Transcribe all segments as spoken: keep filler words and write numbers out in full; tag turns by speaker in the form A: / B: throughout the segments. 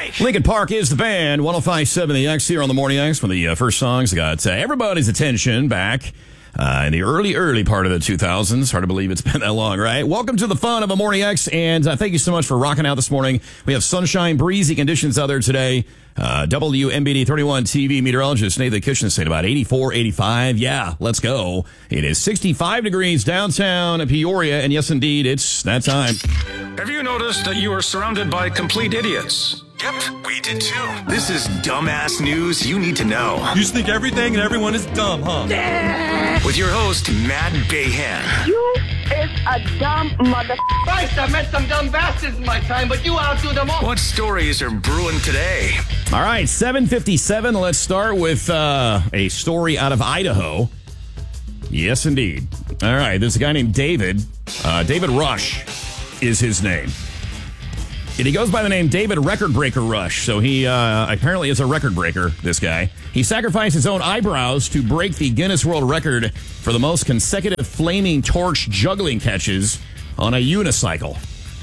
A: like.
B: Lincoln Park is the band. one oh five point seven The X here on the Morning X. One of the uh, first songs got uh, everybody's attention back uh, in the early, early part of the two thousands. Hard to believe it's been that long, right? Welcome to the fun of a Morning X, and uh, thank you so much for rocking out this morning. We have sunshine, breezy conditions out there today. Uh, W M B D thirty-one T V meteorologist Nathan Kitchen saying about eighty-four, eighty-five. Yeah, let's go. It is sixty-five degrees downtown Peoria, and yes, indeed, it's that time.
C: Have you noticed that you are surrounded by complete idiots?
A: Yep, we did too. This is dumbass news you need to know.
D: You just think everything and everyone is dumb, huh?
A: With your host, Matt Bayhan.
E: You is a dumb mother.
F: Christ, I met some dumb bastards in my time, but you outdo them all.
A: What stories are brewing today?
B: All right, seven fifty-seven. Let's start with uh, a story out of Idaho. Yes, indeed. All right, there's a guy named David. Uh, David Rush is his name. And he goes by the name David Record Breaker Rush. So he uh, apparently is a record breaker, this guy. He sacrificed his own eyebrows to break the Guinness World Record for the most consecutive flaming torch juggling catches on a unicycle.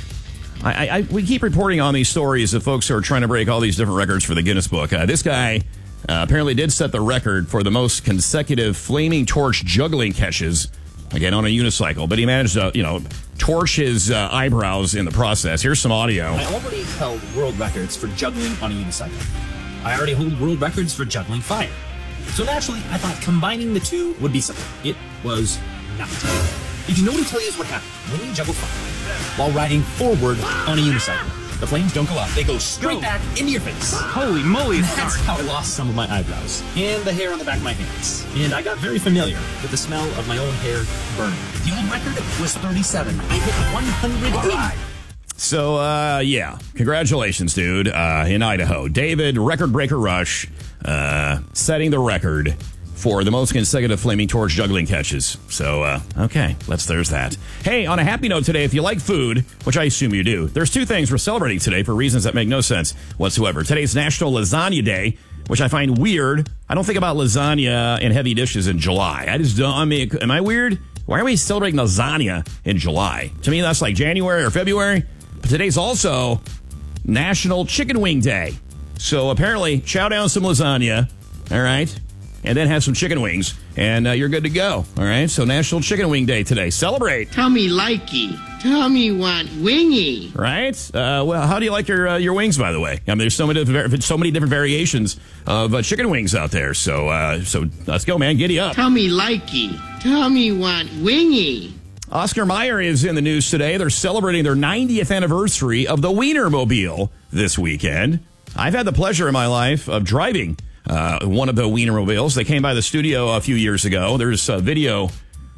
B: I, I, we keep reporting on these stories of folks who are trying to break all these different records for the Guinness Book. Uh, this guy uh, apparently did set the record for the most consecutive flaming torch juggling catches, again, on a unicycle. But he managed to, you know, torch his uh, eyebrows in the process. Here's some audio.
G: I already held world records for juggling on a unicycle. I already hold world records for juggling fire. So naturally, I thought combining the two would be something. It was not. If you know what to tell you is what happened when you juggle fire while riding forward on a unicycle. The flames don't go up. They go straight go. back into your face.
C: Holy moly.
G: That's how I lost some of my eyebrows and the hair on the back of my hands. And I got very familiar with the smell of my own hair burning. The old record was thirty-seven. I hit one hundred eighty.
B: So, uh, yeah. Congratulations, dude, uh, in Idaho. David, Record Breaker Rush, uh, setting the record for the most consecutive flaming torch juggling catches. So, uh, okay, let's, there's that. Hey, on a happy note today, if you like food, which I assume you do, there's two things we're celebrating today for reasons that make no sense whatsoever. Today's National Lasagna Day, which I find weird. I don't think about lasagna and heavy dishes in July. I just don't, I mean, am I weird? Why are we celebrating lasagna in July? To me, that's like January or February. But today's also National Chicken Wing Day. So apparently, chow down some lasagna, all right? And then have some chicken wings, and uh, you're good to go. All right, so National Chicken Wing Day today. Celebrate.
H: Tell me likey. Tell me want wingy.
B: Right? Uh, well, how do you like your uh, your wings, by the way? I mean, there's so many different, so many different variations of uh, chicken wings out there. So, uh, so let's go, man. Giddy up.
H: Tell me likey. Tell me want wingy.
B: Oscar Mayer is in the news today. They're celebrating their ninetieth anniversary of the Wienermobile this weekend. I've had the pleasure in my life of driving Uh, one of the Wienermobiles. They came by the studio a few years ago. There's a video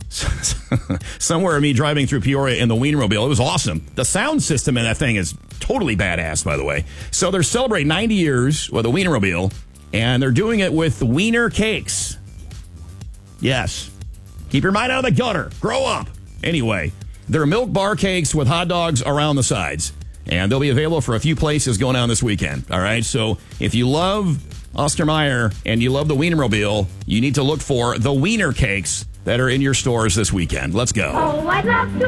B: somewhere of me driving through Peoria in the Wienermobile. It was awesome. The sound system in that thing is totally badass, by the way. So they're celebrating ninety years with the Wienermobile, and they're doing it with Wiener cakes. Yes. Keep your mind out of the gutter. Grow up. Anyway, they're milk bar cakes with hot dogs around the sides, and they'll be available for a few places going on this weekend. All right, so if you love Oscar Mayer and you love the Wienermobile, you need to look for the Wiener cakes that are in your stores this weekend. Let's go.
E: Oh, I love to